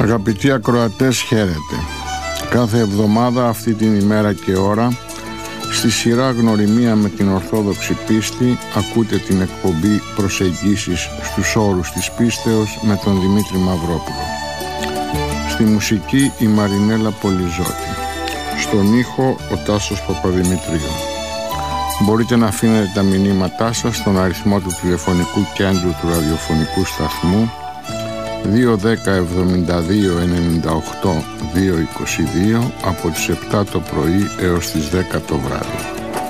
Αγαπητοί ακροατές, χαίρετε. Κάθε εβδομάδα αυτή την ημέρα και ώρα, στη σειρά Γνωριμία με την Ορθόδοξη Πίστη, ακούτε την εκπομπή Προσεγγίσεις στους όρους της πίστεως με τον Δημήτρη Μαυρόπουλο. Στη μουσική η Μαρινέλα Πολυζώτη. Στον ήχο ο Τάσος Παπαδημητρίου. Μπορείτε να αφήνετε τα μηνύματά σας στον αριθμό του τηλεφωνικού κέντρου του ραδιοφωνικού σταθμού 210 72 98 222 από τις 7 το πρωί έως τις 10 το βράδυ.